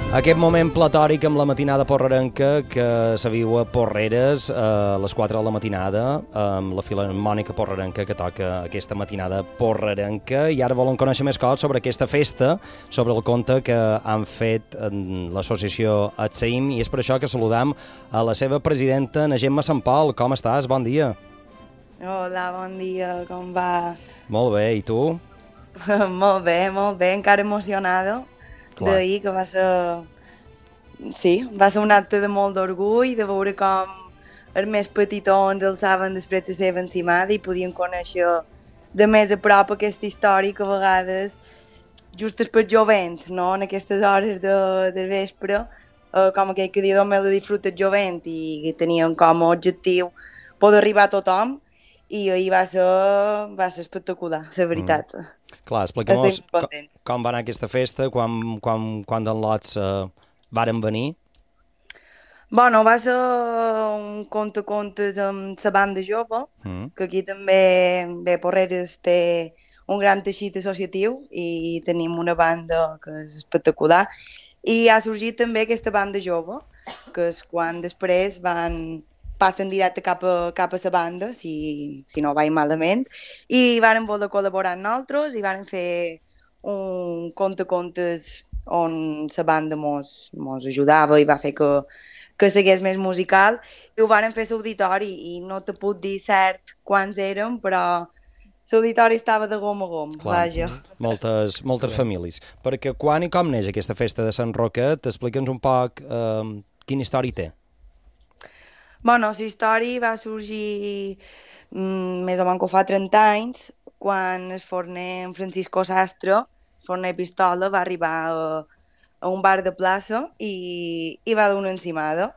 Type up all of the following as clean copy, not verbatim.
Aquest moment platòric amb la matinada porrerenca que se viu a Porreres a les 4 de la matinada, amb la Filharmònica Porrerenca que toca aquesta matinada porrerenca. I ara volen conèixer més coses sobre aquesta festa, sobre el conte que han fet l'associació Atseim, i és per això que saludam a la seva presidenta, na Gemma Sant Pol. Com estàs? Bon dia. Hola, bon dia, com va? Molt bé, i tu? Molt bé, encara emocionada d'ahir, que va ser... Sí, va ser un acte de molt d'orgull, de veure com els més petitons alçaven després de ser encimada i podien conèixer de més a prop aquesta història que a vegades, just per jovent, no? En aquestes hores de vespre, com aquell que diu me la disfruta jovent, i tenien com a objectiu poder arribar a tothom, i ahir va ser espectacular, la veritat. Clar, explica'm-nos com va anar aquesta festa, quan d'en lots varen venir? Bueno, va ser un contes amb la banda jove, que aquí també Porreres té un gran teixit associatiu i tenim una banda que és espectacular. I ha sorgit també aquesta banda jove, que és quan després passen directe cap a la banda, si no vaig malament, i varen voler col·laborar amb nosaltres i varen fer un contes on la banda mos ajudava i va fer que segués més musical, i ho varen fer a l'auditori, i no te puc dir cert quants érem, però l'auditori estava de gom a gom. Clar, moltes famílies. Perquè quan i com neix aquesta festa de Sant Roquet, explica'ns un poc quina història té. Bueno, la història va sorgir més o menys que fa 30 anys, quan el forner Francisco Sastre, forner Pistola, va arribar a un bar de plaça i va dar una encimada.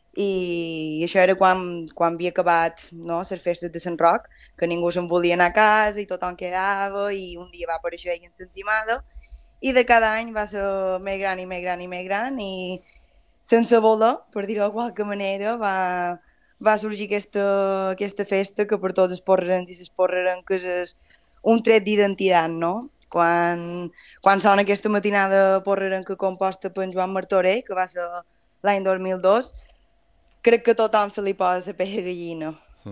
I això era quan havia acabat, no, les festes de Sant Roc, que ningú se'n volia anar a casa i tothom quedava, i un dia va aparèixer ell en l'encimada, i de cada any va ser més gran i més gran i més gran, i sense voler, per dir-ho de qualque manera, va sorgir aquesta festa que per tots els porrerens i les porrerenques és un tret d'identitat, no? Quan sona aquesta matinada porrerenca composta per en Joan Martorell, que va ser l'any 2002, crec que a tothom se li posa la pell de gallina.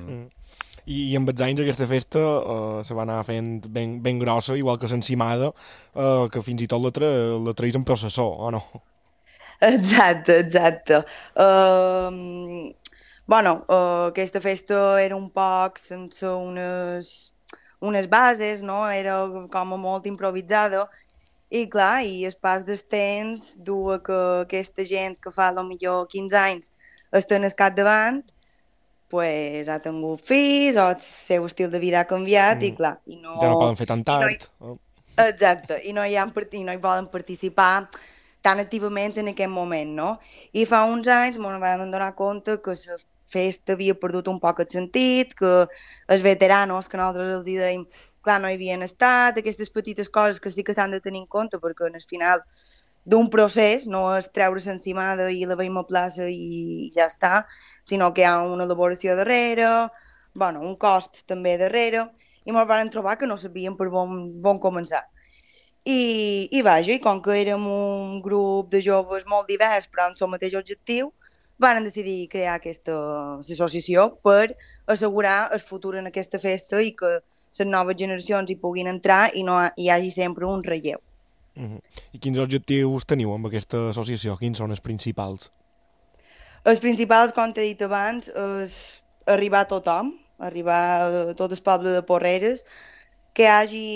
I amb els anys aquesta festa se va anar fent ben grossa, igual que l'encimada, que fins i tot la traïs en processó, o no? Exacte. Aquesta festa era un poc sense unes bases, no? Era com a molt improvisada, i clar, i el pas del temps du a que aquesta gent que fa potser 15 anys està en el capdavant, pues ha tingut fills, o el seu estil de vida ha canviat, i clar... Ja no poden fer tan tard. Exacte, i no hi volen participar tan activament en aquest moment, no? I fa uns anys ens vam donar compte que la festa havia perdut un poc el sentit, que els veteranos, que nosaltres els dèiem, clar, no hi havien estat, aquestes petites coses que sí que s'han de tenir en compte, perquè al final d'un procés no és treure l'encimada i la veiem a plaça i ja està, sinó que hi ha una elaboració darrere, un cost també darrere, i ens vam trobar que no sabíem per on començar. I com que érem un grup de joves molt divers però amb el mateix objectiu, van decidir crear aquesta associació per assegurar el futur en aquesta festa i que les noves generacions hi puguin entrar i no hi hagi sempre un relleu. I quins objectius teniu amb aquesta associació? Quins són els principals? Els principals, com t'he dit abans, és arribar a tothom, arribar a tot el poble de Porreres, que hi hagi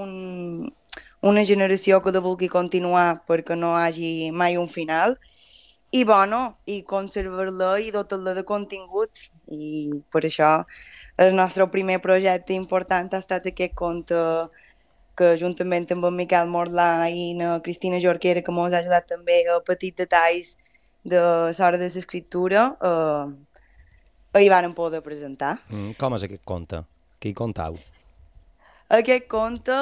una generació que la vulgui continuar perquè no hi hagi mai un final, i conservar-la i dotar-la de contingut. I per això el nostre primer projecte important ha estat aquest conte que juntament amb en Miquel Morlà i la Cristina Jorquera, que ens ha ajudat també a petits detalls de l'hora de l'escriptura, hi van poder presentar. Com és aquest conte? Què hi contau? Aquest conte,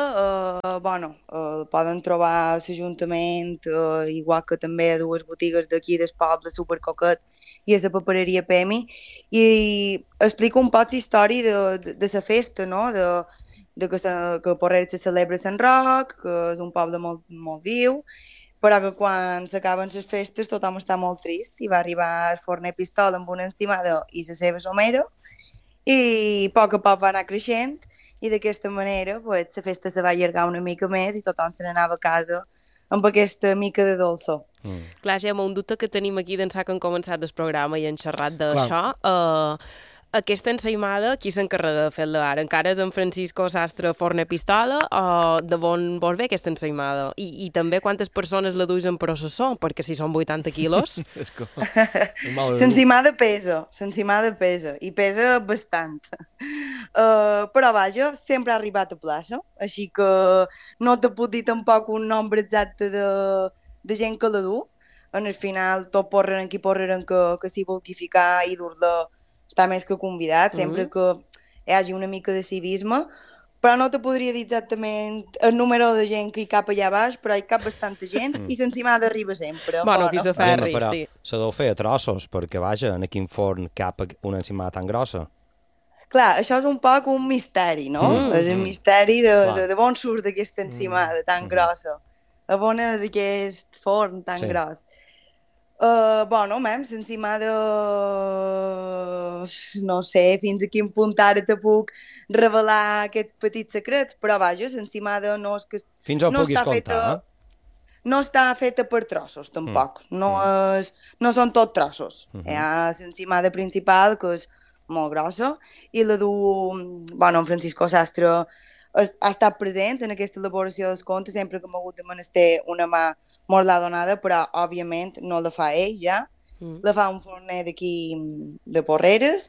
el poden trobar a l'Ajuntament, igual que també a dues botigues d'aquí del poble, Supercoquet i a la papereria Pemi, i explica un poc la història de la festa, no? De que Porreres se celebra a Sant Roc, que és un poble molt, molt viu, però que quan s'acaben les festes tothom està molt trist i va arribar el forner pistola amb una encimada i la seva somera i a poc va anar creixent i d'aquesta manera pues, la festa se va allargar una mica més i tothom se n'anava a casa amb aquesta mica de dolçor. Clar, Gemma, un dubte que tenim aquí d'ençà que hem començat el programa i hem xerrat Clar. d'això, aquesta ensaïmada, qui s'encarrega de fer-la ara? Encara és en Francisco Sastre Forner Pistola o de on vols ve aquesta ensaïmada? I també quantes persones la duis en processó? Perquè si són 80 quilos... L'encimada pesa, i pesa bastant. Però vaja, sempre ha arribat a plaça, així que no te puc dir tampoc un nombre exacte de gent que la du. En el final, tot porren que s'hi vulgui ficar i dur-la està més que convidat, sempre que hi hagi una mica de civisme, però no te podria dir exactament el número de gent que hi cap allà baix, però hi cap bastanta gent i l'encimada arriba sempre. Bueno, qui se ferri, però sí. Se deu fer a trossos, perquè vaja, en quin forn cap una encimada tan grossa. Clar, això és un poc un misteri, no? És el misteri de on surt aquesta encimada tan grossa. A on és aquest forn tan gros. Bueno, l'encimada, no sé fins a quin punt ara te puc revelar aquests petits secrets, però vaja, l'encimada no és que... Fins on puguis contar, No està feta per trossos, tampoc. No són tot trossos. Hi ha l'encimada principal, que és molt grossa, i la du... Bueno, en Francisco Sastre ha estat present en aquesta elaboració dels contes, sempre que m'ha hagut de menester una mà molt l'ha donada, però òbviament no la fa ell ja, la fa un forner d'aquí de Porreres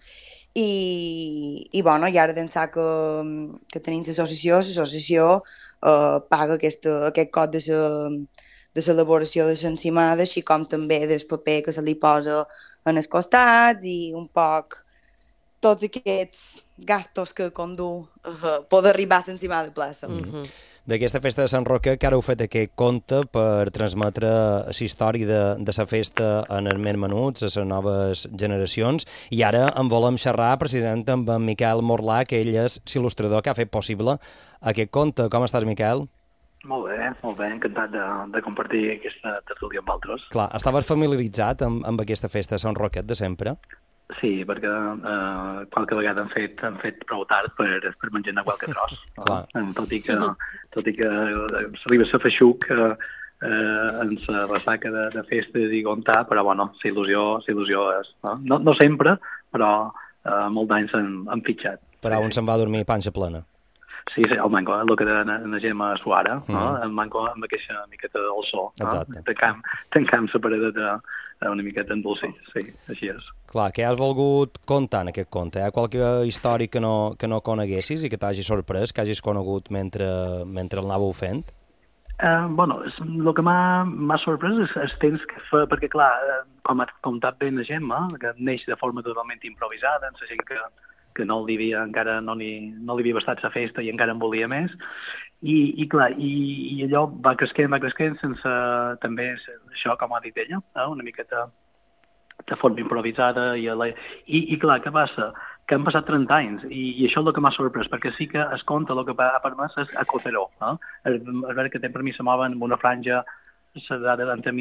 i bueno, i ara d'ençà que tenim l'associació paga aquest cost de l'elaboració de l'encimada, així com també del paper que se li posa en els costats i un poc tots aquests gastos que condu poder arribar a l'encimada de plaça. D'aquesta festa de Sant Roque, que ara heu fet aquest conte per transmetre la història de la festa en els més menuts, a les noves generacions, i ara en volem xerrar precisament amb en Miquel Morlà, que ell és l'il·lustrador que ha fet possible aquest conte. Com estàs, Miquel? Molt bé, encantat de compartir aquesta tertúlia amb altres. Clar, estaves familiaritzat amb aquesta festa de Sant Roquet de sempre? Sí, perquè qualque vegada han fet prou tard per menjar-ne qualque tros. Tot i que s'arriba a ser feixuc en la ressaca de festes i contar, però bueno, la il·lusió és. No sempre, però molts anys han fitxat. Però on se'n va dormir panxa plena. Sí, el manco, el que de la Gemma Suara, el manco amb aquesta miqueta del so. Tancam la paradeta una miqueta endolcir, sí, així és. Clar, què has volgut contar en aquest conte? Hi ha qualque història que no coneguessis i que t'hagi sorprès, que hagis conegut mentre el anàveu fent? Bueno, el que m'ha sorprès és el temps que fa, perquè clar, com ha contat bé la Gemma, que neix de forma totalment improvisada, la gent que no li havia bastat la festa i encara en volia més, i clar, i allò va creixent sense també això, com ha dit ella, una miqueta de forma improvisada, i clar, què passa? Que han passat 30 anys, i això és el que m'ha sorprès, perquè sí que es conta el que ha permès és a Coteró, és veritat que temps per mi se mouen amb una franja entre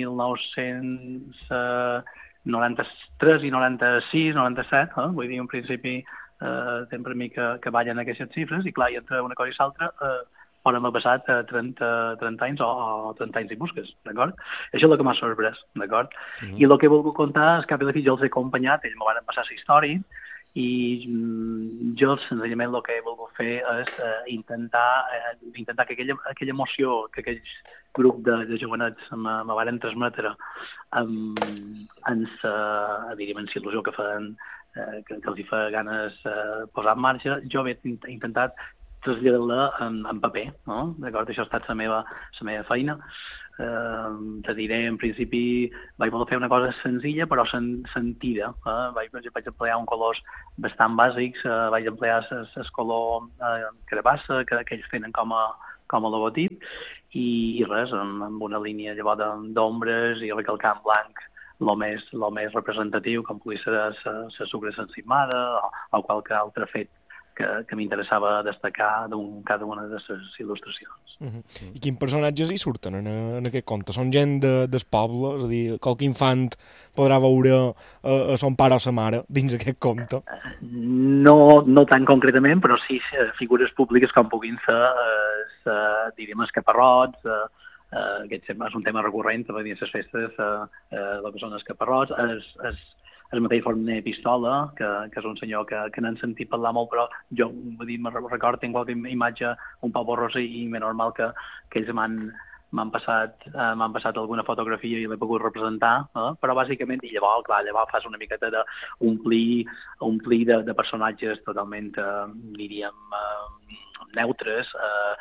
1993 i 96, 97, vull dir, en principi temps per mi que ballen aquestes xifres, i clar, i entre una cosa i l'altra on m'ha passat 30 anys o 30 anys i busques, d'acord? Això és el que m'ha sorprès, d'acord? I el que he volgut contar és que a fi jo els he acompanyat, ells m'ho van passar la història, i jo senzillament el que he volgut fer és intentar que aquella emoció que aquell grup de jovenets me van transmetre amb la il·lusió que feien, que els hi fa ganes posar en marxa, jo he intentat traslladar-la en paper, no? D'acord? Això ha estat la meva feina. Te diré, en principi, vaig voler fer una cosa senzilla però sentida. Vaig emplear uns colors bastant bàsics, vaig emplear el color carabassa que ells tenen com a logotip, i res, amb una línia llavors d'ombres i recalcar en blanc el més representatiu, com pugui ser la sucre encimada o qualque altre fet que m'interessava destacar cada una de les il·lustracions. I quins personatges hi surten en aquest conte? Són gent del poble? És a dir, qualque infant podrà veure a son pare o sa mare dins aquest conte? No tan concretament, però sí figures públiques com puguin ser, diríem, els caparrots, aquest és un tema recurrent a dins les festes, el que són els caparrots, el mateix Forner Pistola, que és un senyor que n'han sentit parlar molt, però jo me'n recordo, tinc qualque imatge un poc borrosa i més normal que ells m'han passat alguna fotografia i l'he pogut representar, però bàsicament, i llavors fas una miqueta d'omplir de personatges totalment, diríem, neutres,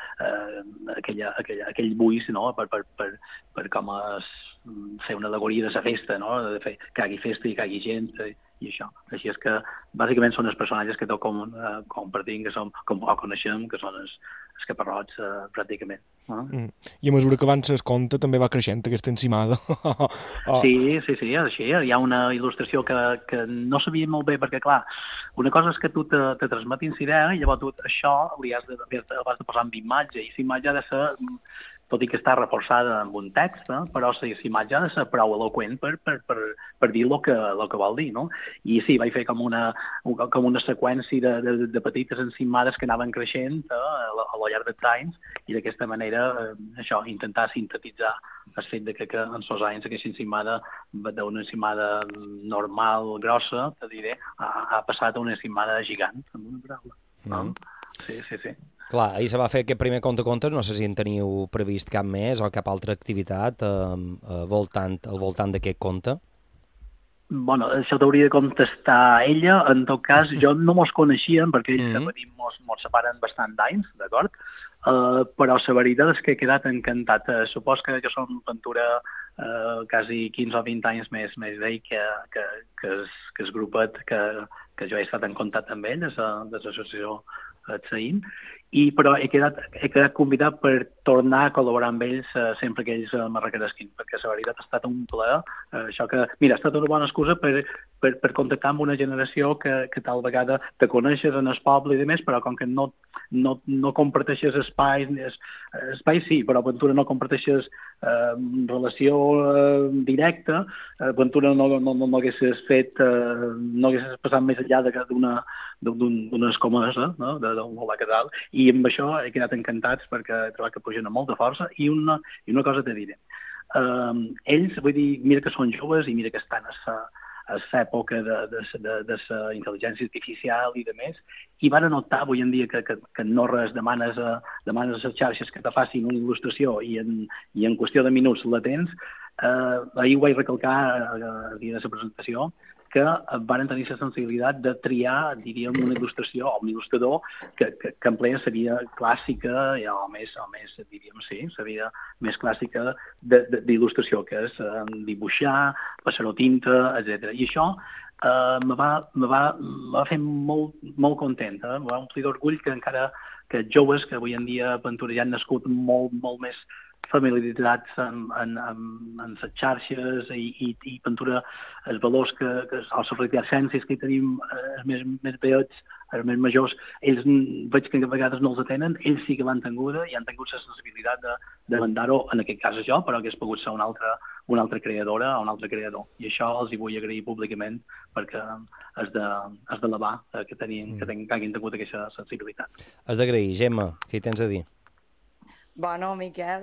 aquell buis, no?, per com fer una al·legoria de la festa, no?, de fer que hi hagi festa i que hi hagi gent, i això. Així és que, bàsicament, són els personatges que tot compartim, que coneixem, que són els caparrots, pràcticament. I a mesura que avança el conte també va creixent aquesta encimada. Sí, així. Hi ha una il·lustració que no sabia molt bé, perquè, clar, una cosa és que tu te transmetin la idea i llavors tu això has de posar en imatge, i la imatge ha de ser, tot i que està reforçada amb un text, però la imatge ha de ser prou eloqüent per dir el que vol dir, no? I sí, vaig fer com una seqüència de petites encimades que anaven creixent al llarg dels anys, i d'aquesta manera això, intentar sintetitzar el fet que en els anys aquesta encimada d'una encimada normal, grossa, te diré, ha passat a una encimada gegant, amb una paraula. Sí. Clar, ahir se va fer aquest primer contes, no sé si en teniu previst cap més o cap altra activitat al voltant d'aquest conte. Bueno, això t'hauria de contestar ella. En tot cas, jo no mos coneixíem perquè ells mos separen bastant d'anys, d'acord? Però la veritat és que he quedat encantat. Supos que jo som Ventura quasi 15 o 20 anys més d'ell que el grupet que jo he estat en contacte amb ells, de l'associació Tsaïn, però he quedat convidat per tornar a col·laborar amb ells sempre que ells me requeresquin, perquè la veritat ha estat un plaer. Mira, ha estat una bona excusa per contactar amb una generació que tal vegada te coneixes en el poble i demés, però com que no comparteixes espais sí, però Ventura no comparteixes relació directa, Ventura no haguessis passat més enllà d'una escomesa, no?, d'un volar casal, i amb això he quedat encantats perquè he trobat que pugen amb molta força, i una cosa te diré. Ells, vull dir, mira que són joves i mira que estan a l'època de la intel·ligència artificial i de més, i van notar avui en dia que no res demanes a les xarxes que te facin una il·lustració i en qüestió de minuts la tens. Ahir ho vaig recalcar el dia de la presentació, que van tenir la sensibilitat de triar, diríem, una il·lustració o un il·lustrador que empleia la vida clàssica, o més, diríem, sí, la vida més clàssica d'il·lustració, que és dibuixar, passar-ho tinta, etc. I això me va fer molt content, em va omplir d'orgull que encara que joves que avui en dia Ventura ja han nascut molt més familiaritzats en les xarxes i Ventura, els valors o les reticències que hi tenim, els més veïts, els més majors, ells veig que a vegades no els atenen, ells sí que l'han tinguda i han tingut la sensibilitat de mandar-ho, en aquest cas jo, però hagués pogut ser una altra creadora o un altre creador. I això els hi vull agrair públicament perquè és d'elevar que hagin tingut aquesta sensibilitat. Has d'agrair. Gemma, què hi tens a dir? Bueno, Miquel,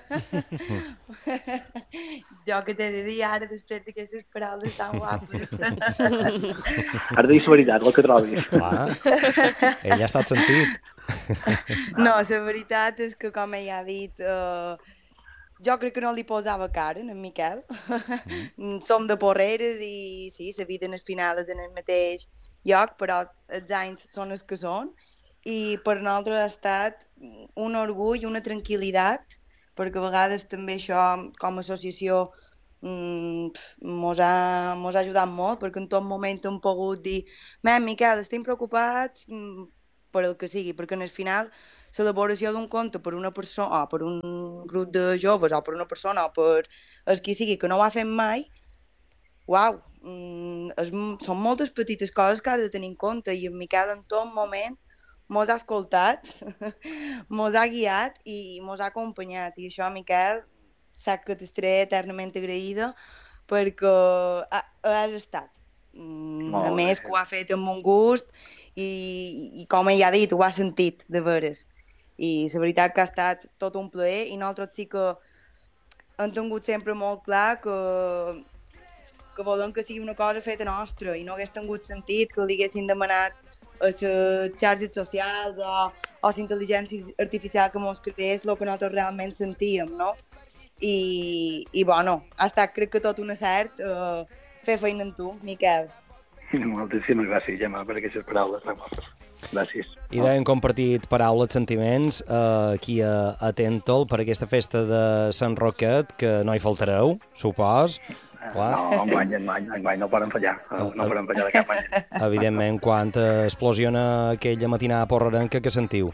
jo que t'he de dir ara després d'aquestes paraules tan guapes. Has de dir la veritat, el que trobis. Clar, ell ha estat sentit. No, la veritat és que, com ell ha dit, jo crec que no li posava cara, en Miquel. Som de Porreres i sí, la vida en espinades en el mateix lloc, però els anys són els que són. I per nosaltres ha estat un orgull i una tranquil·litat, perquè a vegades també això, com a associació, mos ha ajudat molt, perquè en tot moment hem pogut dir Miquel, estem preocupats per el que sigui, perquè al final l'elaboració d'un conte per una persona, o per un grup de joves, o per una persona, o per el qui sigui que no ho ha fet mai, uau, són moltes petites coses que has de tenir en compte, i en Miquel en tot moment mos ha escoltat, mos ha guiat i mos ha acompanyat. I això, Miquel, sap que t'estaré eternament agraïda perquè has estat. A més, que ho ha fet amb un gust i com ell ha dit, ho ha sentit, de veres. I la veritat que ha estat tot un plaer i nosaltres sí que hem tingut sempre molt clar que volem que sigui una cosa feta nostra i no hagués tingut sentit que li haguessin demanat a les xarxes socials o la intel·ligència artificial que mos creés el que nosaltres realment sentíem, no? I bueno, ha estat crec que tot un acert fer feina amb tu, Miquel. Moltíssimes gràcies, Gemma, per aquestes paraules. Gràcies. I d'hem compartit paraules, sentiments aquí a Tentol per aquesta festa de Sant Roquet, que no hi faltareu, supos. Clar. No, enguany no poden fallar. No poden fallar de cap manera. Evidentment, quan explosiona aquella matinada porrerenca, què sentiu?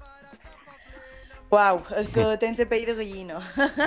Uau, és que tens la pell de gallina.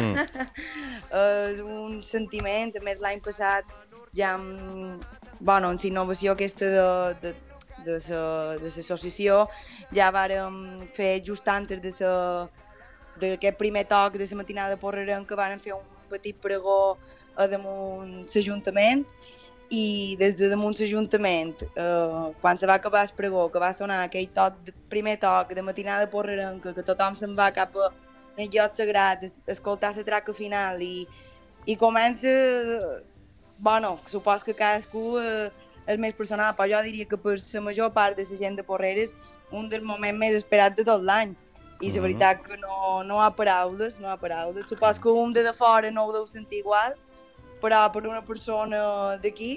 És un sentiment, a més l'any passat ja amb la innovació aquesta de l'associació ja vàrem fer just antes d'aquest primer toc de la matinada porrerenca vàrem fer un petit pregó a damunt l'Ajuntament i des de damunt l'Ajuntament quan se va acabar el pregó que va sonar aquell primer toc de matinada porrerenca que tothom se'n va cap a el lloc sagrat a escoltar la traca final i comença supos que cadascú és més personal, però jo diria que per la major part de la gent de Porreres un dels moments més esperats de tot l'any. I la veritat que no hi ha paraules, Supos que un de fora no ho deu sentir igual, però per una persona d'aquí,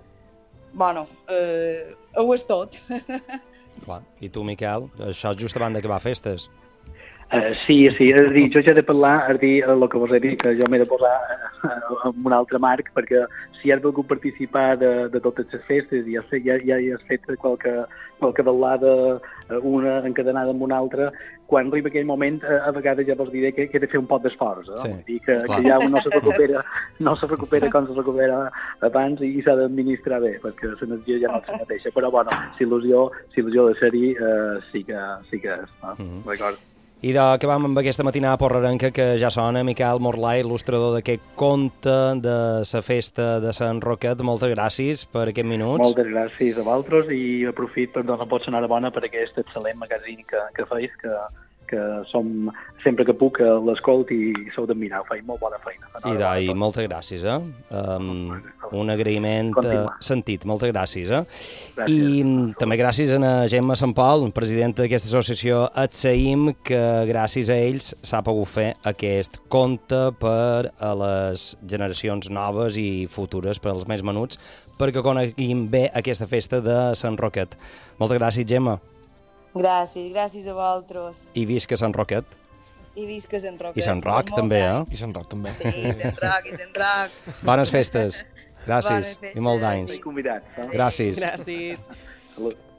ho és tot. Clar. I tu, Miquel, això just abans d'acabar festes. Sí, és a dir, jo ja he de parlar, el que vos he dit, que jo m'he de posar en un altre marc, perquè si has volgut participar de totes les festes i ja has fet qualque ballada, una encadenada amb una altra, quan arriba aquell moment, a vegades ja vos diré que he de fer un poc d'esforç, Sí, vull dir que ja no se recupera com se recupera abans i s'ha d'administrar bé, perquè l'energia ja no és la mateixa, però s'il·lusió de ser-hi sí que és, d'acord? I acabam amb aquesta matinada porrerenca que ja sona. Miquel Morlà, il·lustrador d'aquest conte de la festa de Sant Roquet. Moltes gràcies per aquests minuts. Moltes gràcies a vosaltres i aprofit per donar pot enhorabona per aquest excel·lent magazín que feis, que som, sempre que puc, l'escolt i sou d'admirar, feu molt bona feina. I moltes gràcies, un agraïment sentit, moltes gràcies. Gràcies. I també gràcies a Gemma Sant Pol, presidenta d'aquesta associació ETSAIM, que gràcies a ells s'ha pogut fer aquest conte per a les generacions noves i futures, per als més menuts, perquè coneguin bé aquesta festa de Sant Roquet. Moltes gràcies, Gemma. Gràcies a vosaltres. I visca Sant Roquet. I visca Sant Roquet. I Sant Roc també, I Sant Roc també. Sí, Sant Roc. Bones festes. Gràcies. I molt d'anys. Convidats. Gràcies. Gràcies. Salut.